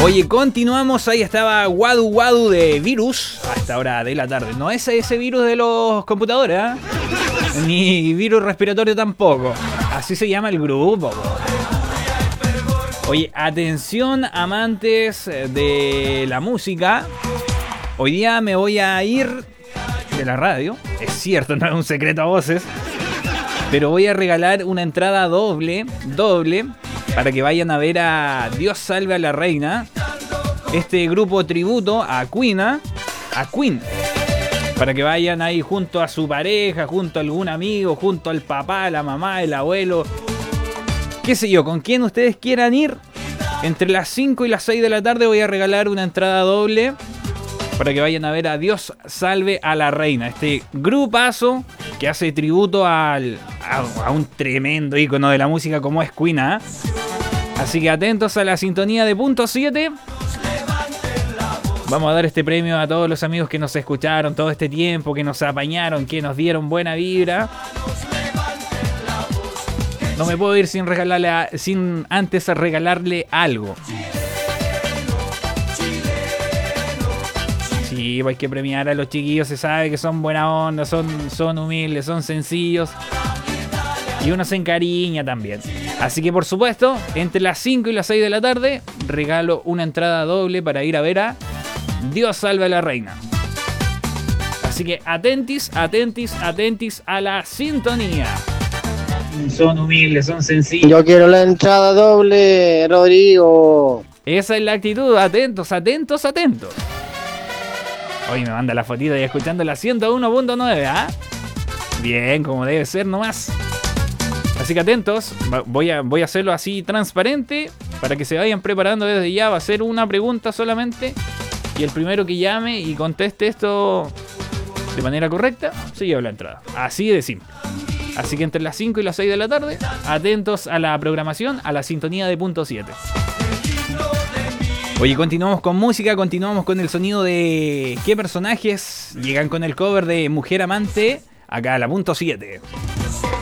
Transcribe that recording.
Oye, continuamos. Ahí estaba Wadu Wadu de Virus a esta hora de la tarde. No es ese virus de los computadores, ¿eh? Ni virus respiratorio tampoco. Así se llama el grupo. Oye, atención amantes de la música. Hoy día me voy a ir de la radio. Es cierto, no es un secreto a voces. Pero voy a regalar una entrada doble, para que vayan a ver a Dios salve a la reina. Este grupo tributo a Queen, para que vayan ahí junto a su pareja, junto a algún amigo, junto al papá, la mamá, el abuelo, qué sé yo, con quien ustedes quieran ir. Entre las 5 y las 6 de la tarde voy a regalar una entrada doble para que vayan a ver a Dios salve a la reina. Este grupazo que hace tributo a un tremendo ícono de la música como es Queen, ¿eh? Así que atentos a la sintonía de Punto 7. Vamos a dar este premio a todos los amigos que nos escucharon todo este tiempo, que nos apañaron, que nos dieron buena vibra. No me puedo ir sin antes regalarle algo. Sí, hay que premiar a los chiquillos, se sabe que son buena onda, son humildes, son sencillos. Y uno se encariña también. Así que por supuesto, entre las 5 y las 6 de la tarde, regalo una entrada doble para ir a ver a Dios salve a la reina. Así que atentis a la sintonía. Son humildes, son sencillos. Yo quiero la entrada doble, Rodrigo. Esa es la actitud, atentos. Hoy me manda la fotito y escuchando la 101.9, ¿ah? Bien, como debe ser nomás. Así que atentos, voy a hacerlo así transparente para que se vayan preparando desde ya. Va a ser una pregunta solamente y el primero que llame y conteste esto de manera correcta se lleva la entrada. Así de simple. Así que entre las 5 y las 6 de la tarde, atentos a la programación, a la sintonía de Punto 7. Oye, continuamos con música, continuamos con el sonido de qué personajes llegan con el cover de Mujer Amante acá a la Punto 7.